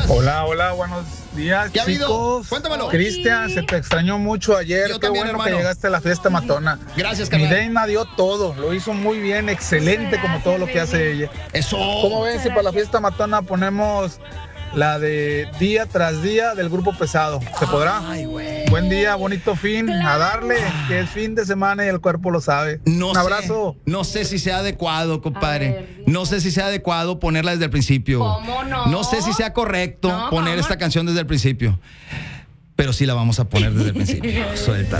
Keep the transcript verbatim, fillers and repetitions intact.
Hola, hola, buenos días, ¿Qué ha habido? chicos. Cuéntamelo. Cristian, se te extrañó mucho ayer. Yo Qué también, bueno hermano. que llegaste a la fiesta matona. Gracias, Mi carnal. Deina dio todo, lo hizo muy bien, excelente como todo lo que hace ella. Eso. ¿Cómo ven si para la fiesta matona ponemos la de Día tras Día del Grupo Pesado? ¿Se podrá? Ay, güey. Buen día, bonito fin, a darle, que es fin de semana y el cuerpo lo sabe. No Un sé, abrazo. No sé si sea adecuado, compadre. ver, no sé si sea adecuado ponerla desde el principio. ¿Cómo no? No sé si sea correcto No, poner vamos. esta canción desde el principio. Pero sí la vamos a poner desde el principio. Suelta.